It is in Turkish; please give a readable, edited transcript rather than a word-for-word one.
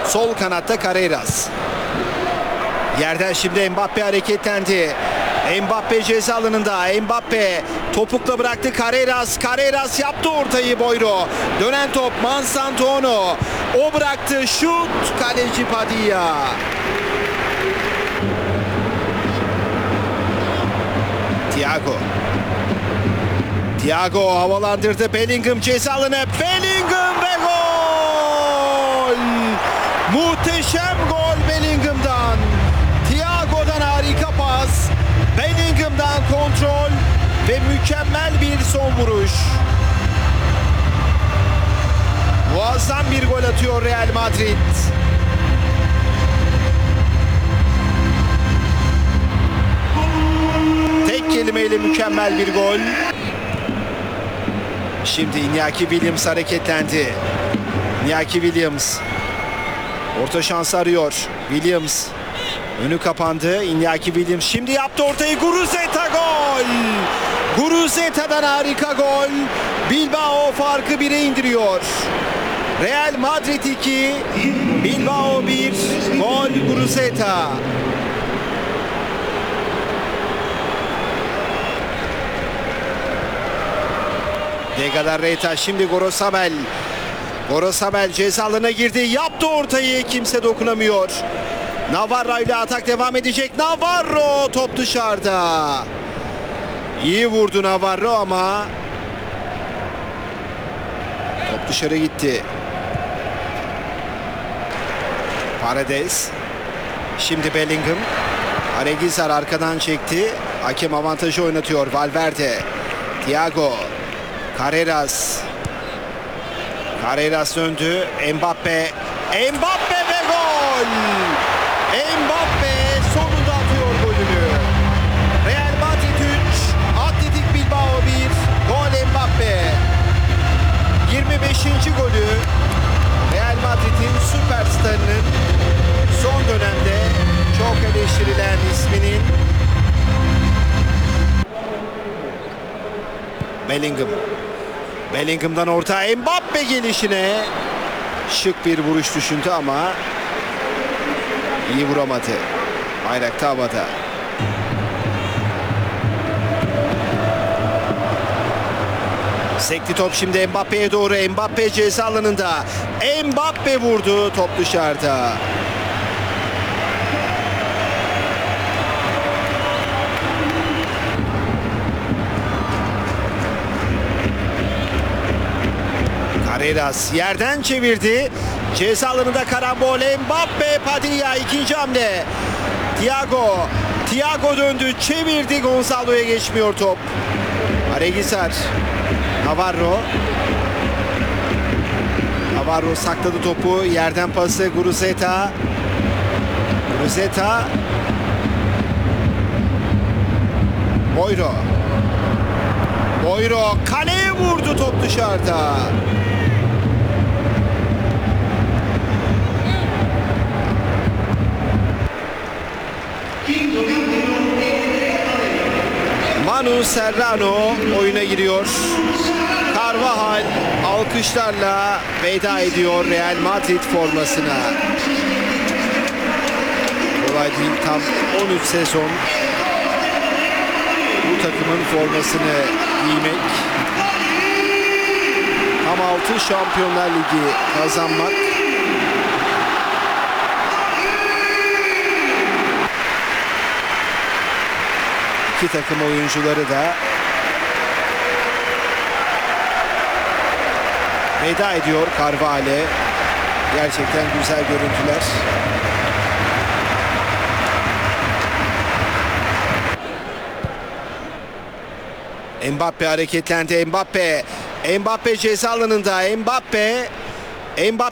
Sol kanatta Carreras. Yerden şimdi Mbappe hareketlendi. Mbappe ceza alanında. Mbappe topukla bıraktı Carreras. Carreras yaptı ortayı Boyro. Dönen top Mansantuono. O bıraktı. Şut. Kaleci Padilla. Thiago havalandırdı. Bellingham ceza alanı. Bellingham ve gol. Muhteşem gol Bellingham'dan. Thiago'dan harika pas. Bellingham'dan kontrol ve mükemmel bir son vuruş. Muazzam bir gol atıyor Real Madrid. Tek kelimeyle mükemmel bir gol. Şimdi Iñaki Williams hareketlendi. Iñaki Williams orta şansı arıyor. Williams önü kapandı. Iñaki Williams şimdi yaptı ortayı. Guruzeta gol. Guruzeta'dan harika gol. Bilbao farkı 1'e indiriyor. Real Madrid 2, Bilbao 1. Gol Guruzeta. De Galarreta şimdi Gorosabel. Gorosabel ceza alanına girdi. Yaptı ortayı. Kimse dokunamıyor. Navarro ile atak devam edecek. Navarro top dışarıda. İyi vurdu Navarro ama top dışarı gitti. Paredes. Şimdi Bellingham. Aregizar arkadan çekti. Hakem avantajı oynatıyor. Valverde. Thiago. Carreras. Carreras döndü. Mbappe. Mbappe ve gol. Mbappe sonunda atıyor golünü. Real Madrid 3, Atletik Bilbao 1. Gol Mbappe. 25. golü Real Madrid'in süperstarının son dönemde çok eleştirilen isminin. Bellingham. Bellingham'dan orta. Mbappe gelişine şık bir vuruş düşündü ama iyi vuramadı. Bayrak da havada. Sekti top şimdi Mbappe'ye doğru. Mbappe ceza alanında. Mbappe vurdu. Top dışarıda. Carreras yerden çevirdi. Ceza alanında karambol. Mbappe, Padilla ikinci hamle. Thiago döndü, çevirdi. Gonzalo'ya geçmiyor top. Aregizar. Navarro sakladı topu. Yerden pası Guruzeta. Boyro kaleye vurdu, top dışarıda. Manu Serrano oyuna giriyor. Carvajal alkışlarla veda ediyor Real Madrid formasına. Kolay değil, tam 13 sezon bu takımın formasını giymek. Tam 6 Şampiyonlar Ligi kazanmak. İki takım oyuncuları da veda ediyor Carvajal'e. Gerçekten güzel görüntüler. Mbappe hareketlendi. Mbappe ceza alanında. Mbappe